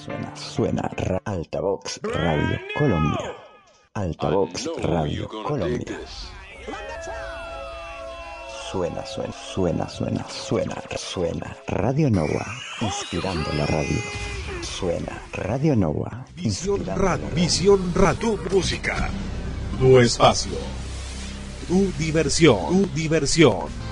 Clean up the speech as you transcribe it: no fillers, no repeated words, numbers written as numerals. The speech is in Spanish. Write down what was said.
Suena Altavox Radio Colombia. Altavox Radio Colombia. Suena Radio Nova, inspirando la radio. Suena Radio Nova. Visión Radio, tu música, tu espacio, tu diversión.